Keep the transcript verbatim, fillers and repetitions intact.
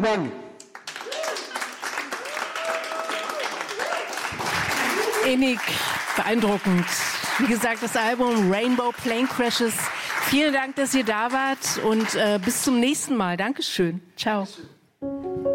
Herzlichen Dank. Innig, beeindruckend. Wie gesagt, das Album Rainbow Plane Crashes. Vielen Dank, dass ihr da wart und äh, bis zum nächsten Mal. Dankeschön. Ciao.